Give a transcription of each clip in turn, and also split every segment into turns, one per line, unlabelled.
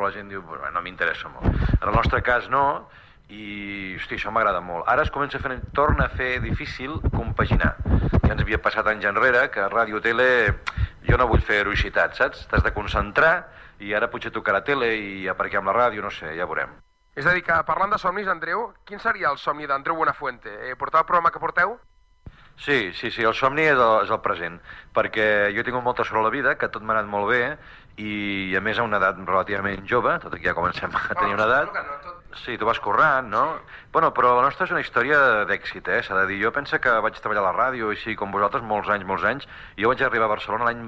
però la gent diu, no m'interessa molt. En el nostre cas no, i hosti, això m'agrada molt. Ara torna a fer difícil compaginar. Ja ens havia passat anys enrere que a ràdio o tele jo no vull fer heroïcitat, saps? T'has de concentrar i ara potser tocarà tele i aparquem amb la ràdio, no sé, ja veurem.
És a dir, que parlant de somnis, Andreu, quin seria el somni d'Andreu Buenafuente? Portar el programa que porteu?
Sí, el somni és el present, perquè jo he tingut molta sort a la vida, que tot m'ha anat molt bé, i a més a una edat relativament jove, tot aquí ja comencem a tenir una edat. Sí, tu vas corrent, no? Bueno, però la nostra és una història d'èxit, s'ha de dir. Jo penso que vaig treballar a la ràdio, així com vosaltres, molts anys. Jo vaig arribar a Barcelona l'any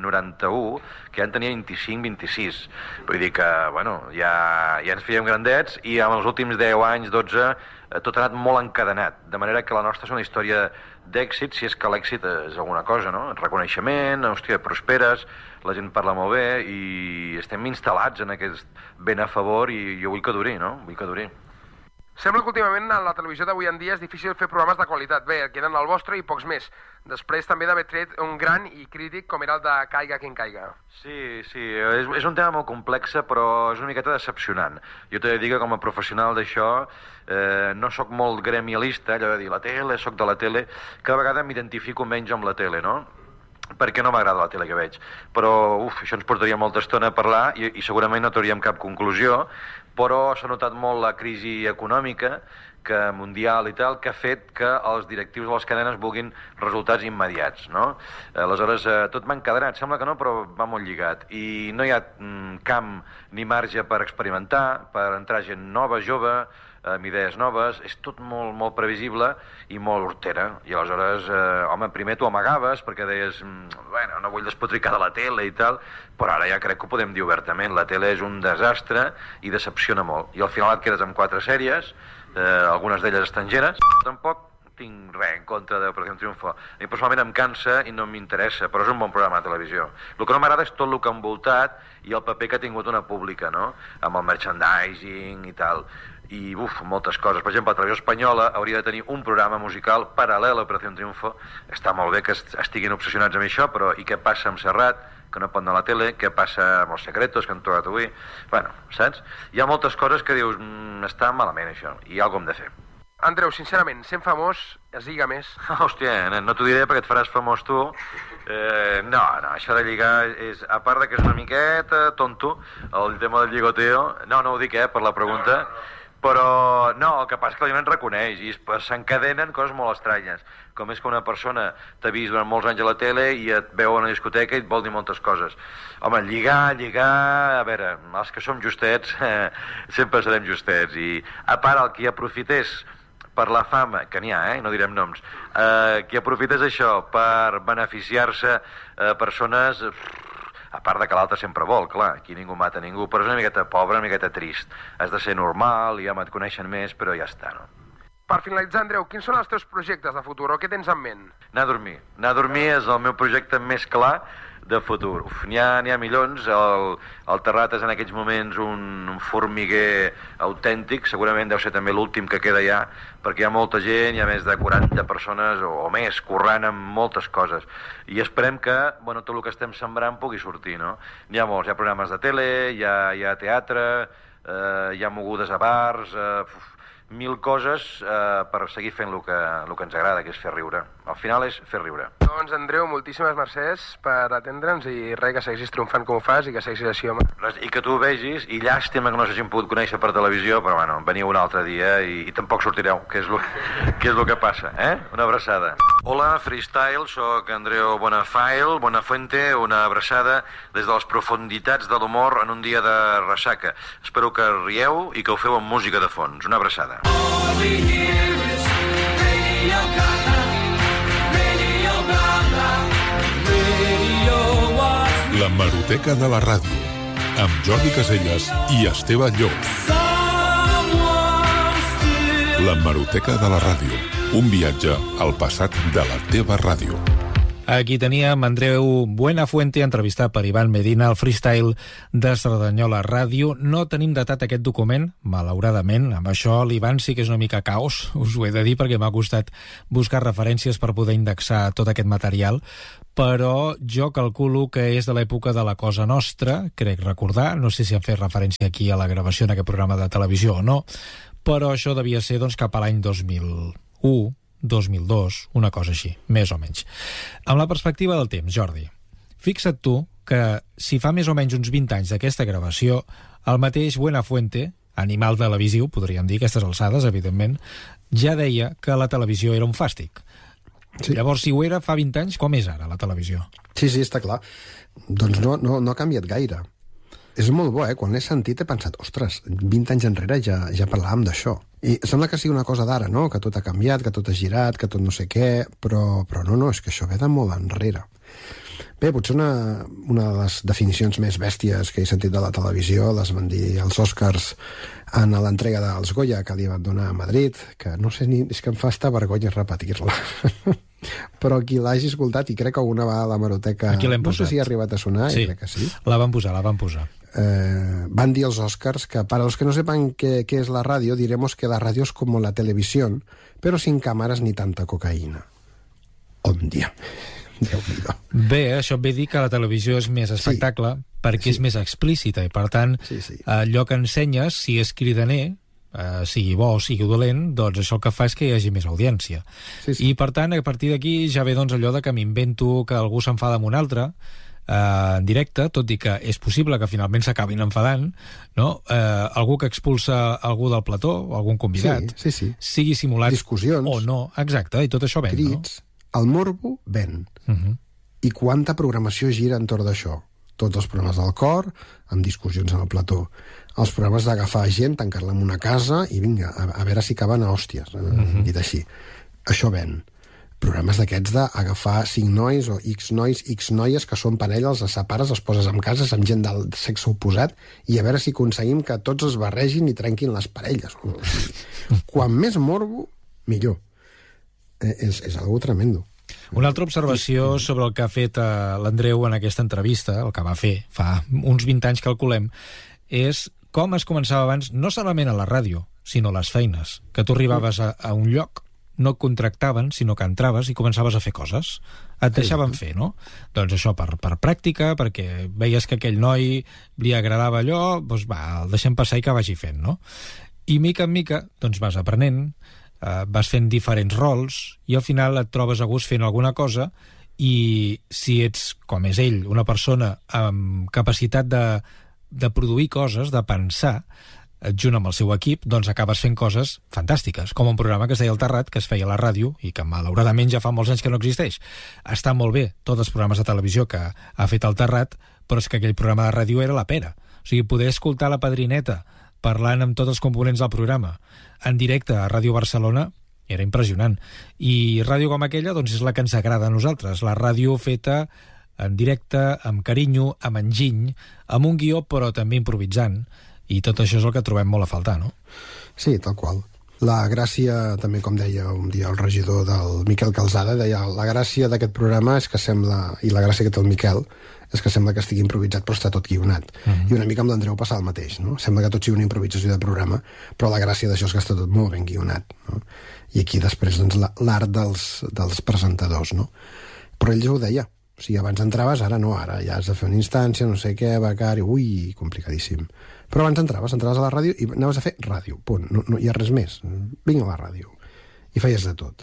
91, que ja en tenia 25-26. Vull dir que, bueno, ja ens fèiem grandets, i en els últims 10 anys, 12, tot ha anat molt encadenat. De manera que la nostra és una història d'èxit, si és que l'èxit és alguna cosa, no? Reconeixement, hòstia, prosperes, la gent parla molt bé i estem instal·lats en aquest ben a favor i jo vull que duri, no? Vull que duri.
Sembla que últimament a la televisió d'avui en dia és difícil fer programes de qualitat. Bé, queden el vostre i pocs més. Després també d'haver tret un gran i crític com era el de Caiga quien caiga.
Sí, és un tema molt complex, però és una miqueta decepcionant. Jo t'he de dir que com a professional d'això no sóc molt gremialista, allò de dir la tele, sóc de la tele, cada vegada m'identifico menys amb la tele, no? Perquè no m'agrada la tele que veig. Però, això ens portaria molta estona a parlar i segurament no trauríem cap conclusió, però s'ha notat molt la crisi econòmica mundial i tal, que ha fet que els directius de les cadenes vulguin resultats immediats, no? Aleshores, tot va encadenat, sembla que no, però va molt lligat. I no hi ha camp ni marge per experimentar, per entrar gent nova, jove, amb idees noves, és tot molt, molt previsible i molt hortera. I aleshores, home, primer t'ho amagaves perquè deies, bueno, no vull despotricar de la tele i tal, però ara ja crec que ho podem dir obertament. La tele és un desastre i decepciona molt. I al final et quedes amb 4 sèries, algunes d'elles estrangeres. Tampoc tinc res en contra d'Operació Triunfo. A mi personalment em cansa i no m'interessa, però és un bon programa de televisió. El que no m'agrada és tot el que ha envoltat i el paper que ha tingut una pública, no? Amb el merchandising i tal. I, moltes coses. Per exemple, la televisió espanyola hauria de tenir un programa musical paral·lel a Operació Triunfo. Està molt bé que estiguin obsessionats amb això, però i què passa amb Serrat, que no pot anar a la tele? Què passa amb els secretos que han trobat avui? Bueno, saps? Hi ha moltes coses que dius, està malament això, i alguna cosa hem de fer.
Andreu, sincerament, sent famós es lliga més?
Hòstia, no t'ho diré perquè et faràs famós tu. No, això de lligar és, a part de que és una miqueta tonto, el tema del lligoteo, no ho dic, per la pregunta, però no, el que passa és que la gent et reconeix i s'encadenen coses molt estranyes, com és que una persona t'ha vist durant molts anys a la tele i et veu a una discoteca i et vol dir moltes coses. Home, lligar, a veure, els que som justets sempre serem justets, i a part el que aprofités per la fama, que n'hi ha, no direm noms, qui aprofités això per beneficiar-se persones, a part de que l'altre sempre vol, clar, aquí ningú mata ningú, però és una miqueta pobre, una miqueta trist. Has de ser normal, ja et coneixen més, però ja està, no?
Per finalitzar, Andreu, quins són els teus projectes de futur, o què tens en ment?
Anar a dormir és el meu projecte més clar de futur. N'hi ha milions. El Terrat és en aquests moments un formiguer autèntic, segurament deu ser també l'últim que queda ja, perquè hi ha molta gent, hi ha més de 40 persones o més corrent amb moltes coses, i esperem que tot el que estem sembrant pugui sortir, no? N'hi ha molts, hi ha programes de tele, hi ha teatre, hi ha mogudes a bars, 1000 coses per seguir fent el que ens agrada, que és fer riure. Al final és fer riure.
Doncs, Andreu, moltíssimes mercès per atendre'ns i res, que segueixis triomfant com ho fas i que segueixis així, home.
I que tu ho vegis, i llàstima que no s'hagin pogut conèixer per televisió, però bueno, veniu un altre dia i tampoc sortireu, que és el que passa, Una abraçada. Hola, Freestyle, sóc Andreu Buenafuente, una abraçada des de les profunditats de l'humor en un dia de ressaca. Espero que rieu i que ho feu amb música de fons. Una abraçada.
L'hemeroteca de la ràdio, amb Jordi Caselles i Esteve Llop. L'hemeroteca de la ràdio, un viatge al passat de la teva ràdio.
Aquí teníem Andreu Buenafuente, entrevistat per Ivan Medina, al freestyle de Cerdanyola Ràdio. No tenim datat aquest document, malauradament. Amb això l'Ivan sí que és una mica caos, us ho he de dir, perquè m'ha costat buscar referències per poder indexar tot aquest material, però jo calculo que és de l'època de la Cosa Nostra, crec recordar, no sé si han fet referència aquí a la gravació en aquest programa de televisió o no, però això devia ser doncs, cap a l'any 2001, 2002, una cosa així, més o menys. Amb la perspectiva del temps, Jordi, fixa't tu que si fa més o menys uns 20 anys d'aquesta gravació, el mateix Buenafuente, animal televisiu, podríem dir, aquestes alçades, evidentment, ja deia que la televisió era un fàstic. Sí. Llavors, si ho era fa 20 anys, com és ara la televisió?
Sí, està clar. Doncs no ha canviat gaire. És molt bo, quan l'he sentit he pensat, ostres, 20 anys enrere ja parlàvem d'això. I sembla que sigui una cosa d'ara, no?, que tot ha canviat, que tot ha girat, que tot no sé què, però no, és que això ve de molt enrere. Bé, potser una de les definicions més bèsties que he sentit de la televisió les van dir els Oscars en l'entrega dels Goya que li van donar a Madrid, que no sé ni... és que em fa estar vergonya repetir-la. Però qui l'hagi escoltat, i crec que alguna vegada a l'hemeroteca...
Aquí l'hem
posat. No sé si ha arribat a sonar,
sí,
crec que sí.
La van posar.
Van dir els Oscars que para los que no sepan qué es la radio, diremos que la radio es como la televisión, pero sin cámaras ni tanta cocaína. On dia.
Bé, això ve dir que la televisió és més espectacle, perquè és més explícita, i per tant allò que ensenyes, si és cridaner, sigui bo o sigui dolent, doncs això el que fa és que hi hagi més audiència. I per tant, a partir d'aquí ja ve doncs allò de que m'invento que algú s'enfada amb un altre en directe, tot i que és possible que finalment s'acabin enfadant, no? Algú que expulsa algú del plató, algun convidat, sigui simulat
discussions
o no, exacte, i tot això ven,
crits, no? El morbo ven. I quanta programació gira entorn d'això? Tots els programes del cor, amb discussions en el plató. Els programes d'agafar gent, tancar-la en una casa i vinga, a veure si acaben a hòsties, dit així. Això ven. Programes d'aquests d'agafar 5 nois o X nois, X noies que són parelles, els separes, els poses en cases amb gent del sexe oposat i a veure si aconseguim que tots es barregin i trenquin les parelles. O sigui, quan més morbo, millor. És algo tremendo.
Una altra observació sobre el que ha fet l'Andreu en aquesta entrevista, el que va fer fa uns 20 anys, calculem, és com es començava abans, no solament a la ràdio, sinó a les feines, que tu arribaves a un lloc, no et contractaven, sinó que entraves i començaves a fer coses. Et deixaven fer, no? Doncs això per pràctica, perquè veies que aquell noi li agradava allò, doncs va, el deixem passar i que vagi fent, no? I mica en mica, doncs vas aprenent, vas fent diferents rols i al final et trobes a gust fent alguna cosa i si ets, com és ell, una persona amb capacitat de produir coses, de pensar, junt amb el seu equip, doncs acabes fent coses fantàstiques, com un programa que es deia El Terrat, que es feia a la ràdio i que malauradament ja fa molts anys que no existeix. Està molt bé, tots els programes de televisió que ha fet El Terrat, però és que aquell programa de ràdio era la pera. O sigui, poder escoltar la Padrineta parlant amb tots els components del programa en directe a Ràdio Barcelona era impressionant. I ràdio com aquella doncs és la que ens agrada a nosaltres, la ràdio feta en directe, amb carinyo, amb enginy, amb un guió però també improvisant, i tot això és el que trobem molt a faltar, no?
Sí, tal qual. La gràcia, també com deia un dia el regidor del Miquel Calzada, deia la gràcia d'aquest programa és que sembla, i la gràcia que té el Miquel, és que sembla que estigui improvisat però està tot guionat. I una mica amb l'Andreu passa el mateix, no? Sembla que tot sigui una improvisació de programa, però la gràcia d'això és que està tot molt ben guionat, no? I aquí després doncs, l'art dels presentadors, no? Però ell ja ho deia, o sigui, abans entraves, ara no, ara ja has de fer una instància, no sé què, becari, ui, complicadíssim. Però abans entraves a la ràdio i anaves a fer ràdio, punt, no hi ha res més, vinga a la ràdio. I feies de tot.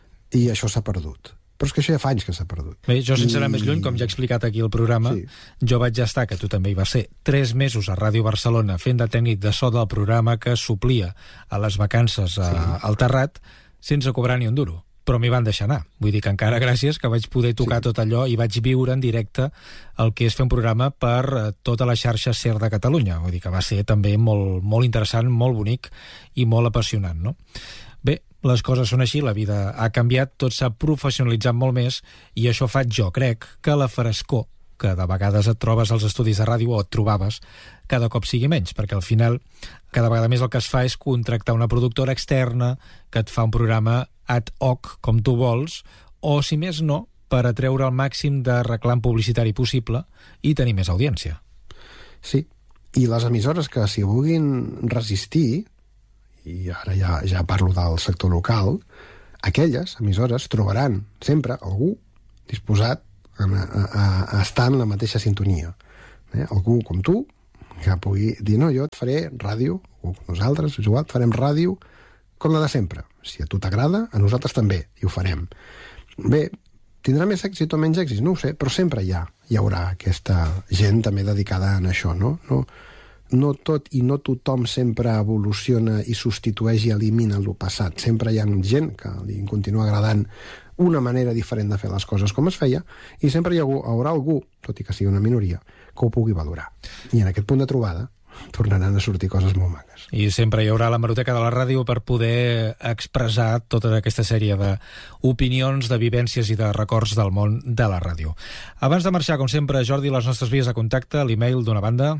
I això s'ha perdut. Però és que això ja fa anys que s'ha perdut.
Bé, jo sense anar més lluny, com ja he explicat aquí al programa, jo vaig estar, que tu també hi vas ser, 3 mesos a Ràdio Barcelona fent de tècnic de so del programa que suplia a les vacances al Terrat sense cobrar ni un duro. Però m'hi van deixar anar. Vull dir que encara gràcies que vaig poder tocar tot allò i vaig viure en directe el que és fer un programa per tota la xarxa SER de Catalunya. Vull dir que va ser també molt, molt interessant, molt bonic i molt apassionant, no? Bé, les coses són així, la vida ha canviat, tot s'ha professionalitzat molt més i això fa, jo crec, que la frescor que de vegades et trobes als estudis de ràdio o et trobaves cada cop sigui menys, perquè al final cada vegada més el que es fa és contractar una productora externa que et fa un programa ad hoc com tu vols, o si més no, per atreure el màxim de reclam publicitari possible i tenir més audiència.
Sí, i les emissores que s'hi vulguin resistir, i ara ja parlo del sector local, aquelles emissores trobaran sempre algú disposat a estar en la mateixa sintonia. Algú com tu, que pugui dir, no, jo et faré ràdio, o nosaltres, és igual, farem ràdio com la de sempre. Si a tu t'agrada, a nosaltres també, i ho farem. Bé, tindrà més èxit o menys èxit, no ho sé, però sempre hi haurà aquesta gent també dedicada a això, no? No tot i no tothom sempre evoluciona i substitueix i elimina el passat. Sempre hi ha gent que li continua agradant una manera diferent de fer les coses com es feia, i sempre hi haurà algú, tot i que sigui una minoria, que ho pugui valorar. I en aquest punt de trobada tornaran a sortir coses molt maques.
I sempre hi haurà la Hemeroteca de la ràdio per poder expressar tota aquesta sèrie d'opinions, de vivències i de records del món de la ràdio. Abans de marxar, com sempre, Jordi, les nostres vies de contacte, l'email d'una banda...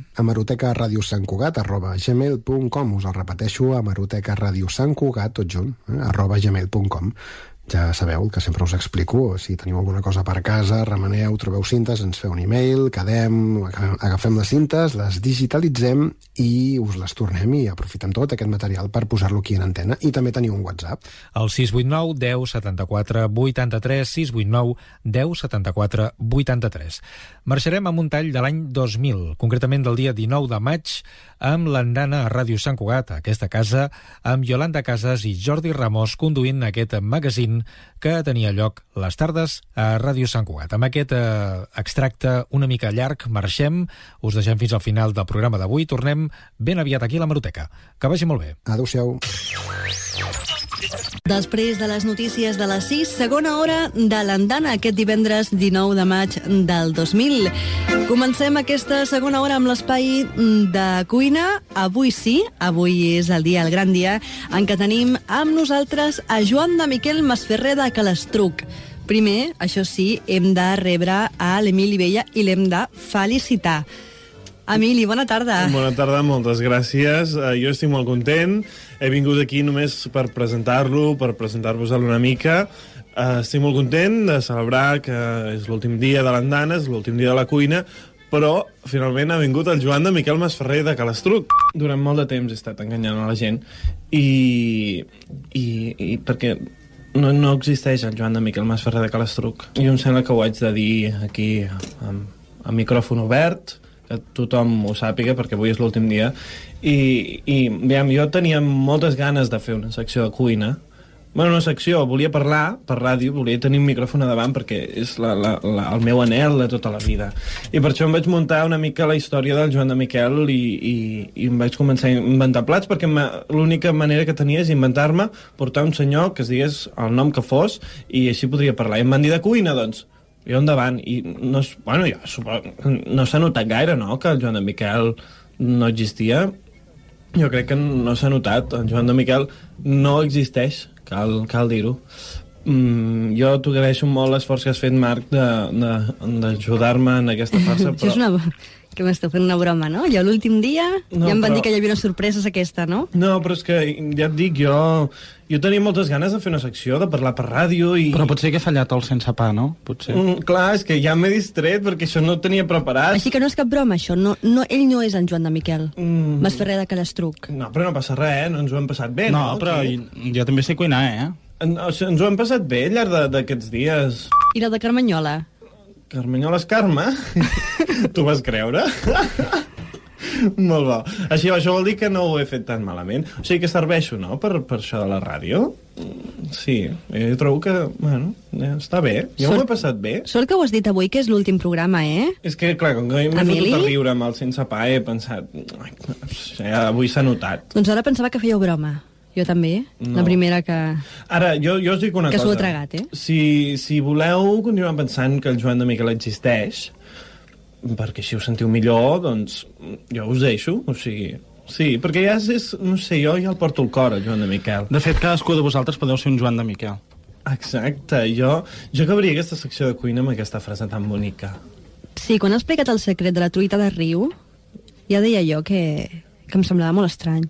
hemerotecaradiosantcugat@gmail.com. Us el repeteixo, hemerotecaradiosantcugat, tot junt, @gmail.com. Ja sabeu el que sempre us explico. Si teniu alguna cosa per casa, remeneu, trobeu cintes, ens feu un email, quedem, agafem les cintes, les digitalitzem i us les tornem i aprofitem tot aquest material per posar-lo aquí en antena. I també teniu un WhatsApp. El 689 10 74 83, 689 10 74 83. Marxarem amb un tall de l'any 2000, concretament del dia 19 de maig, amb l'andana a Ràdio Sant Cugat, a aquesta casa, amb Yolanda Casas i Jordi Ramos conduint aquest magazín que tenia lloc les tardes a Ràdio Sant Cugat. Amb aquest extracte una mica llarg marxem, us deixem fins al final del programa d'avui, tornem ben aviat aquí a l'Hemeroteca. Que vagi molt bé.
Adéu-siau.
Després de les notícies de les 6, segona hora de l'andana, aquest divendres 19 de maig del 2000. Comencem aquesta segona hora amb l'espai de cuina. Avui sí, avui és el gran dia, en què tenim amb nosaltres a Joan de Miquel Masferrer de Calestruc. Primer, això sí, hem de rebre a l'Emili Vella i l'hem de felicitar. Emili, bona tarda.
Bona tarda, moltes gràcies. Jo estic molt content. He vingut aquí només per presentar-lo, per presentar-vos-lo una mica. Estic molt content de celebrar que és l'últim dia de l'andana, és l'últim dia de la cuina, però finalment ha vingut el Joan de Miquel Masferrer de Calestruc. Durant molt de temps he estat enganyant a la gent i perquè no existeix el Joan de Miquel Masferrer de Calestruc. Jo em sembla que ho haig de dir aquí amb micròfon obert, que tothom ho sàpiga, perquè avui és l'últim dia. I jo tenia moltes ganes de fer una secció de cuina. Bueno, una secció, volia parlar per ràdio, volia tenir un micròfon a davant perquè és el meu anhel de tota la vida. I per això em vaig muntar una mica la història del Joan de Miquel i em vaig començar a inventar plats, perquè l'única manera que tenia és inventar-me, portar un senyor que es digués el nom que fos i així podria parlar. I em van dir de cuina, doncs jo endavant. I no s'ha notat gaire, no?, que el Joan de Miquel no existia. Jo crec que no s'ha notat. El Joan de Miquel no existeix, cal dir-ho. Jo t'ho agraeixo molt l'esforç que has fet, Marc, d'ajudar-me en aquesta farsa, però...
Que m'esteu fent una broma, no? Jo l'últim dia ja em van dir que hi havia unes sorpreses aquesta, no?
No, però és que ja et dic, jo tenia moltes ganes de fer una secció, de parlar per ràdio i...
Però potser que he fallat el sense pa, no? Potser.
Clar, és que ja m'he distret perquè això no ho tenia preparat.
Així que no és cap broma, això. Ell no és en Joan de Miquel. Masferrer de Calestruc.
No, però no passa res, ens ho hem passat bé, no?
No, però jo també sé cuinar,
Ens ho hem passat bé al llarg d'aquests dies.
I la de Carmanyola?
Carmanyola és Carme? Tu vas creure? Molt bo. Això vol dir que no ho he fet tan malament. O sigui que serveixo, no?, per això de la ràdio. Sí, jo trobo que, bueno, està bé. Jo m'ho he passat bé.
Sort que ho has dit avui, que és l'últim programa,
És que, clar, com que m'he fotut a riure amb el sense pa, he pensat... Avui s'ha notat.
Doncs ara pensava que fèieu broma. Jo també, no. La primera que...
Ara, jo us dic una cosa.
Que s'ho ha tragat,
Si voleu continuar pensant que el Joan de Miquel existeix, perquè si us sentiu millor, doncs jo us deixo, o sigui... Sí, perquè ja és, no sé, jo ja el porto al cor, el Joan de Miquel.
De fet, cadascú de vosaltres podeu ser un Joan de Miquel.
Exacte, jo acabaria aquesta secció de cuina amb aquesta frase tan bonica.
Sí, quan has explicat el secret de la truita de riu, ja deia jo que em semblava molt estrany.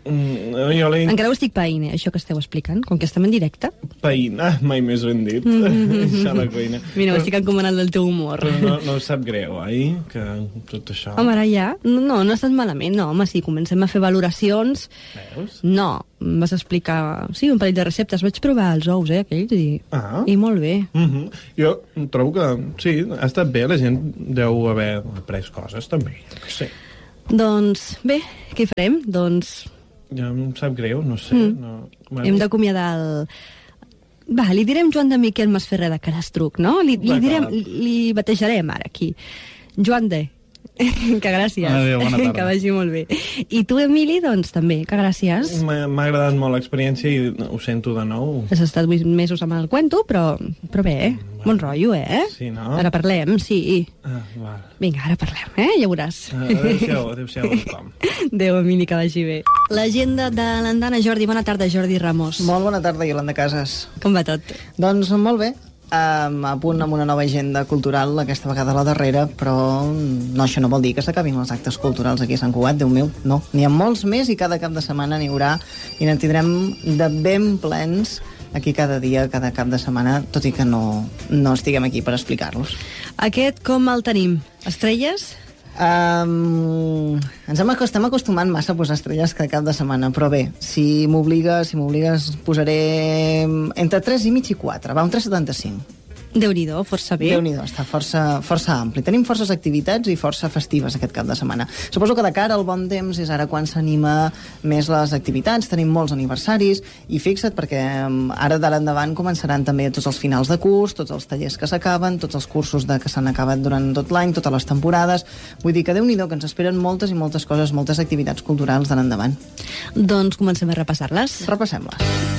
Jo l'he...
Encara ho estic païnt, això que esteu explicant, com que estem en directe.
Païnt, mai més ben dit. Això a la cuina.
Mira, m'estic encomanant del teu humor.
Però no us sap greu, oi? Que tot això...
Home, ara ja? No ha estat malament, no, home, sí, comencem a fer valoracions.
Veus?
No, em vas explicar... Sí, un parell de receptes, vaig provar els ous, aquells, i molt bé.
Jo trobo que, sí, ha estat bé, la gent deu haver après coses, també. Sí.
Doncs, bé, què hi farem? Doncs...
Ja em sap greu, no sé. No... Bueno.
Hem d'acomiadar el... Va, li direm Joan de Miquel Masferrer de Carastruc, no? Li batejarem ara aquí. Joan de... Que gràcies.
Adéu, bona tarda.
Que vagi molt bé. I tu, Emili, doncs també, que gràcies.
M'ha agradat molt l'experiència i ho sento de nou.
Has estat 8 mesos amb el cuento, però bé, bon rotllo,
Sí, no?
Ara parlem, sí.
Val.
Vinga, ara parlem, ja veuràs.
Adéu-siau, com.
Adéu, Emili, que vagi bé. L'agenda de l'Andana, Jordi. Bona tarda, Jordi Ramos.
Molt bona tarda, Iolanda Casas.
Com va tot?
Doncs molt bé. A punt amb una nova agenda cultural, aquesta vegada la darrera, però no, això no vol dir que s'acabin els actes culturals aquí a Sant Cugat, Déu meu, no. N'hi ha molts més i cada cap de setmana n'hi haurà i n'en tindrem de ben plens aquí cada dia, cada cap de setmana, tot i que no estiguem aquí per explicar-los.
Aquest com el tenim? Estrelles?
Estem acostumant massa a posar estrelles cada cap de setmana, però bé, si m'obligues posaré entre 3,5 i 4, va, un 3,75.
Déu-n'hi-do, força bé.
Déu-n'hi-do, està força ampli. Tenim forces activitats i força festives aquest cap de setmana. Suposo que de cara al bon temps és ara quan s'anima més les activitats, tenim molts aniversaris, i fixa't, perquè ara d'ara endavant començaran també tots els finals de curs, tots els tallers que s'acaben, tots els cursos que s'han acabat durant tot l'any, totes les temporades. Vull dir que Déu-n'hi-do, que ens esperen moltes i moltes coses, moltes activitats culturals d'ara endavant.
Doncs comencem a repassar-les.
Repassem-les.